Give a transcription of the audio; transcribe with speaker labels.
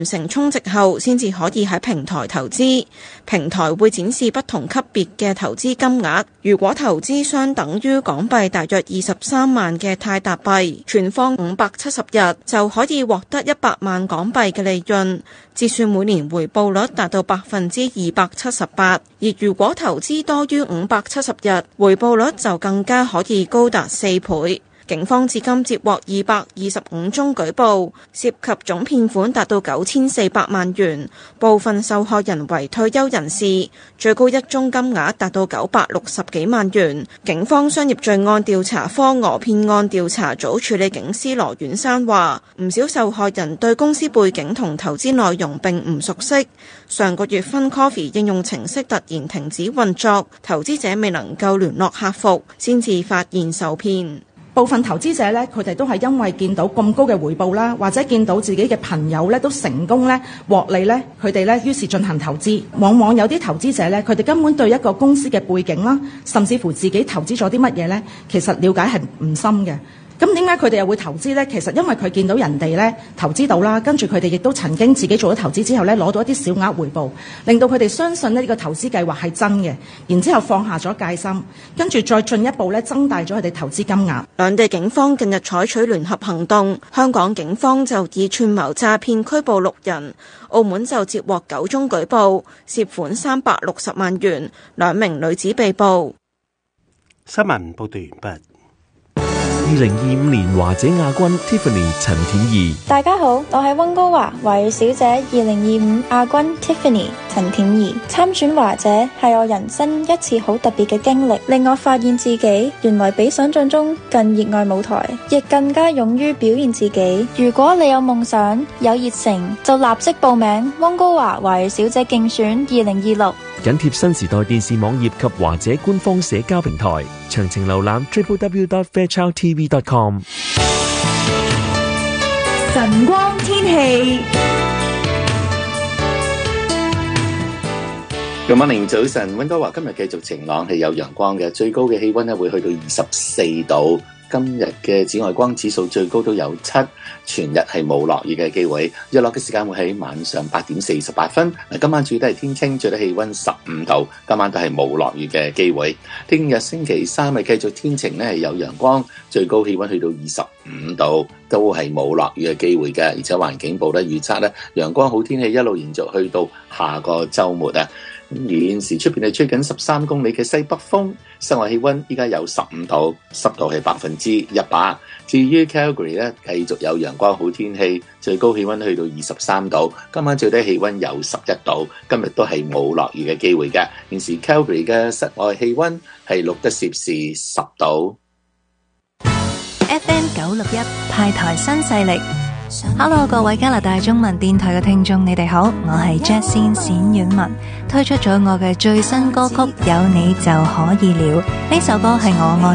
Speaker 1: 完成充值後先至可以喺平台投資，平台會展示不同級別嘅投資金額。如果投資相等於港幣大約23萬嘅泰達幣，存放570日就可以獲得100萬港幣嘅利潤，折算每年回報率達到278%。而如果投資多於570日，回報率就更加可以高達4倍。警方至今接獲225宗舉報，涉及總騙款達到9400萬元，部分受害人為退休人士，最高一宗金額達到960幾萬元。警方商業罪案調查科訛騙案調查組處理警司羅遠山話，唔少受害人對公司背景同投資內容並唔熟悉。上個月FunCoffee 應用程式突然停止運作，投資者未能夠聯絡客服，先至發現受騙。
Speaker 2: 部分投資者咧，佢哋都係因為見到咁高嘅回報啦，或者見到自己嘅朋友咧都成功咧獲利咧，佢哋咧於是進行投資。往往有啲投資者咧，佢哋根本對一個公司嘅背景啦，甚至乎自己投資咗啲乜嘢咧，其實了解係唔深嘅。咁點解佢哋又會投資呢？其實因為佢見到人哋咧投資到啦，跟住佢哋亦都曾經自己做咗投資之後咧攞到一啲小額回報，令到佢哋相信呢個投資計劃係真嘅，然之後放下咗戒心，跟住再進一步咧增大咗佢哋投資金額。
Speaker 1: 兩地警方近日採取聯合行動，香港警方就以串謀詐騙拘捕6人，澳門就接獲9宗舉報，涉款360萬元，2名女子被捕。
Speaker 3: 新聞報道完畢。
Speaker 4: 2025年華姐亞軍 Tiffany 陳恬儀。
Speaker 5: 大家好，我係溫哥華華語小姐2025亞軍 Tiffany 陳恬儀。參選華姐係我人生一次好特別嘅經歷，令我發現自己原來比想象中更熱愛舞台，亦更加勇於表現自己。如果你有夢想有熱誠，就立即報名溫哥華華語小姐競選2026。
Speaker 4: 緊貼新時代電視網頁及華姐官方社交平台，詳情瀏覽 www.fairchildtv.com。
Speaker 6: 晨光天氣。
Speaker 7: Good morning，早晨，溫哥華今日繼續晴朗，係有陽光嘅，最高嘅氣溫會去到24度。今日嘅紫外光指數最高都有7，全日係冇落雨嘅機會。日落嘅時間會喺晚上8點48分。今晚主要都係天清，最低氣溫15度，今晚都係冇落雨嘅機會。聽日星期三係繼續天晴咧，係有陽光，最高氣溫去到25度，都係冇落雨嘅機會嘅。而且環境部咧預測咧，陽光好天氣一路延續去到下個週末啊。而現時出邊係吹緊13公里嘅西北風，室外氣溫依家有15度，濕度係100%。至於 Calgary 咧，繼續有陽光好天氣，最高氣溫去到23度，今晚最低氣溫有11度，今日都係冇落雨嘅機會嘅。現時 Calgary 嘅室外氣溫係錄得攝氏10度。
Speaker 8: FM 961派台新勢力。Hello， 各位加拿大中文電台嘅聽眾，你哋好，我係 Jessie 冼婉文，推出咗我嘅最新歌曲《有你就可以了》，呢首歌係我愛